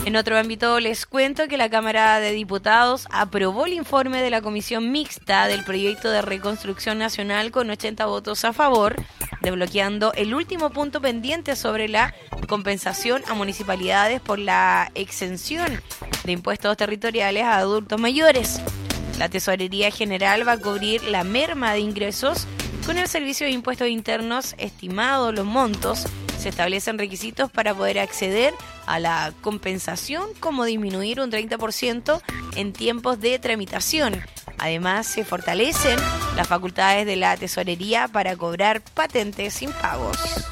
En otro ámbito, les cuento que la Cámara de Diputados aprobó el informe de la Comisión Mixta del proyecto de reconstrucción nacional con 80 votos a favor, desbloqueando el último punto pendiente sobre la compensación a municipalidades por la exención de impuestos territoriales a adultos mayores. La Tesorería General va a cubrir la merma de ingresos con el Servicio de Impuestos Internos estimado los montos. Se establecen requisitos para poder acceder a la compensación, como disminuir un 30% en tiempos de tramitación. Además, se fortalecen las facultades de la Tesorería para cobrar patentes sin pagos.